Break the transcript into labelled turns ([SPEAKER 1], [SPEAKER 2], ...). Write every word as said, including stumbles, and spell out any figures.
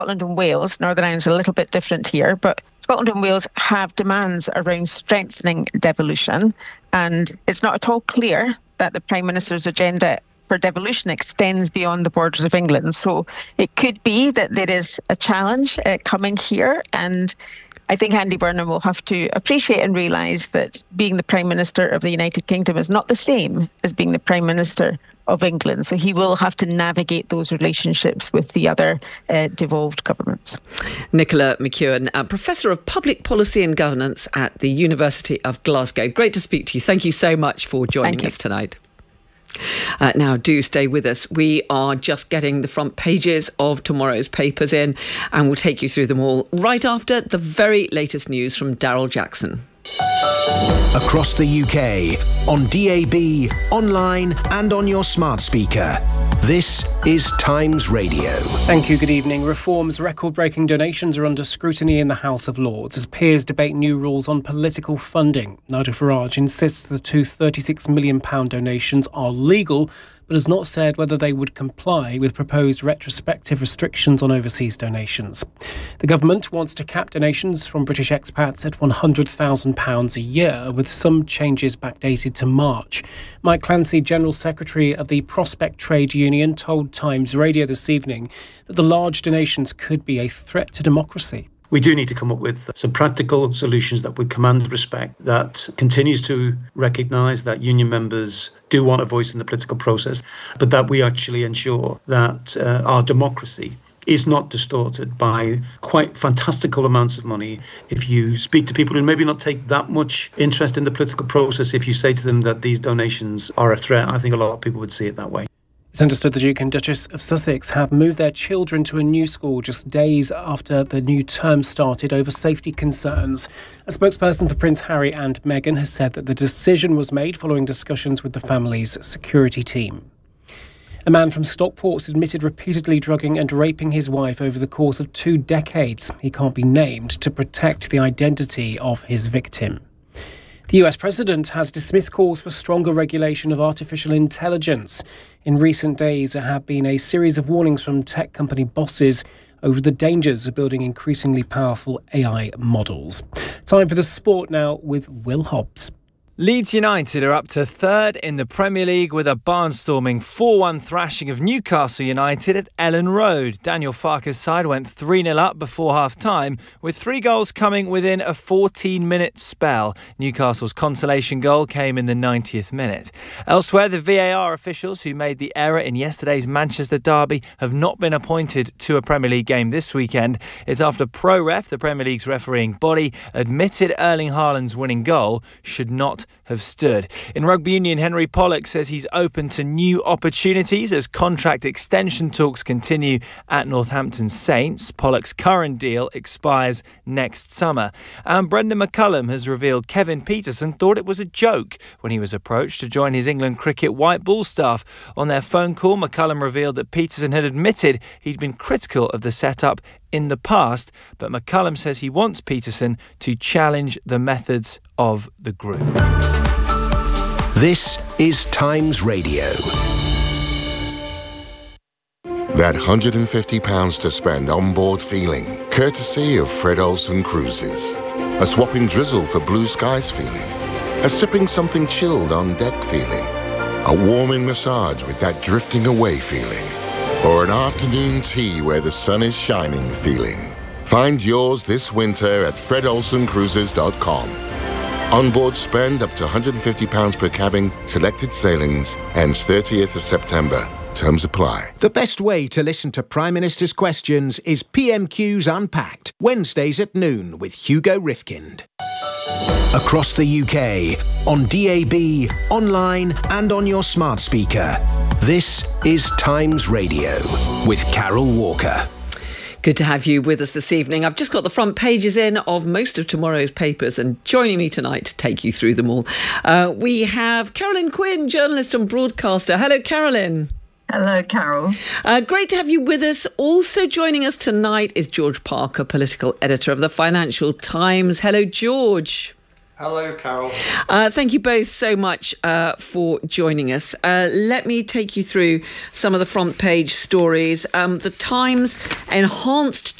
[SPEAKER 1] Scotland and Wales, Northern Ireland's a little bit different here, but Scotland and Wales have demands around strengthening devolution, and it's not at all clear that the Prime Minister's agenda for devolution extends beyond the borders of England. So it could be that there is a challenge uh, coming here, and I think Andy Burnham will have to appreciate and realise that being the Prime Minister of the United Kingdom is not the same as being the Prime Minister of England. So he will have to navigate those relationships with the other uh, devolved governments.
[SPEAKER 2] Nicola McEwen, uh, Professor of Public Policy and Governance at the University of Glasgow. Great to speak to you. Thank you so much for joining us tonight. Uh, now, do stay with us. We are just getting the front pages of tomorrow's papers in, and we'll take you through them all right after the very latest news from Daryl Jackson.
[SPEAKER 3] Across the U K, on D A B, online and on your smart speaker. This is Times Radio.
[SPEAKER 4] Thank you, good evening. Reform's record-breaking donations are under scrutiny in the House of Lords as peers debate new rules on political funding. Nigel Farage insists the two thirty-six million pounds donations are legal, but has not said whether they would comply with proposed retrospective restrictions on overseas donations. The government wants to cap donations from British expats at one hundred thousand pounds a year, with some changes backdated to March. Mike Clancy, General Secretary of the Prospect Trade Union, told Times Radio this evening that the large donations could be a threat to democracy.
[SPEAKER 5] We do need to come up with some practical solutions that would command respect, that continues to recognise that union members do want a voice in the political process, but that we actually ensure that uh, our democracy is not distorted by quite fantastical amounts of money. If you speak to people who maybe not take that much interest in the political process, if you say to them that these donations are a threat, I think a lot of people would see it that way.
[SPEAKER 4] It's understood the Duke and Duchess of Sussex have moved their children to a new school just days after the new term started over safety concerns. A spokesperson for Prince Harry and Meghan has said that the decision was made following discussions with the family's security team. A man from Stockport's admitted repeatedly drugging and raping his wife over the course of two decades. He can't be named to protect the identity of his victim. The U S president has dismissed calls for stronger regulation of artificial intelligence. In recent days, there have been a series of warnings from tech company bosses over the dangers of building increasingly powerful A I models. Time for the sport now with Will Hobbs.
[SPEAKER 6] Leeds United are up to third in the Premier League with a barnstorming four one thrashing of Newcastle United at Ellen Road. Daniel Farke's side went three nil up before half-time, with three goals coming within a fourteen-minute spell. Newcastle's consolation goal came in the ninetieth minute. Elsewhere, the V A R officials who made the error in yesterday's Manchester derby have not been appointed to a Premier League game this weekend. It's after ProRef, the Premier League's refereeing body, admitted Erling Haaland's winning goal should not have stood. In rugby union, Henry Pollock says he's open to new opportunities as contract extension talks continue at Northampton Saints. Pollock's current deal expires next summer. And Brendan McCullum has revealed Kevin Pietersen thought it was a joke when he was approached to join his England cricket white ball staff. On their phone call, McCullum revealed that Pietersen had admitted he'd been critical of the setup in the past, but McCullum says he wants Pietersen to challenge the methods of the group.
[SPEAKER 3] This is Times Radio.
[SPEAKER 7] That one hundred fifty pounds to spend on board feeling, courtesy of Fred Olsen Cruises. A swapping drizzle for blue skies feeling. A sipping something chilled on deck feeling. A warming massage with that drifting away feeling. Or an afternoon tea where the sun is shining feeling. Find yours this winter at fred olsen cruises dot com. Onboard spend up to one hundred fifty pounds per cabin, selected sailings, ends thirtieth of September. Terms apply.
[SPEAKER 3] The best way to listen to Prime Minister's questions is P M Q's Unpacked, Wednesdays at noon with Hugo Rifkind. Across the U K, on D A B, online and on your smart speaker. This is Times Radio with Carol Walker.
[SPEAKER 2] Good to have you with us this evening. I've just got the front pages in of most of tomorrow's papers, and joining me tonight to take you through them all, uh, we have Carolyn Quinn, journalist and broadcaster. Hello, Carolyn.
[SPEAKER 8] Hello, Carol.
[SPEAKER 2] Uh, great to have you with us. Also joining us tonight is George Parker, political editor of the Financial Times. Hello, George.
[SPEAKER 8] Hello, Carol.
[SPEAKER 2] Uh, thank you both so much uh, for joining us. Uh, let me take you through some of the front page stories. Um, the Times enhanced